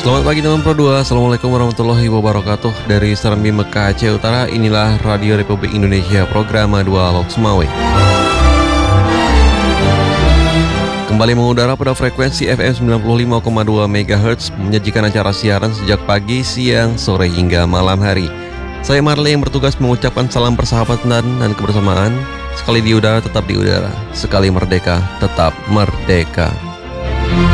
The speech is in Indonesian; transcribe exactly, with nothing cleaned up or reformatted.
Selamat pagi teman Pro dua, Assalamualaikum warahmatullahi wabarakatuh. Dari Serambi Mekah Aceh Utara, inilah Radio Republik Indonesia, program dua Lok Semawe. Kembali mengudara pada frekuensi F M sembilan puluh lima koma dua megahertz, menyajikan acara siaran sejak pagi, siang, sore hingga malam hari. Saya Marley yang bertugas mengucapkan salam persahabatan dan kebersamaan. Sekali di udara tetap di udara, sekali merdeka tetap merdeka.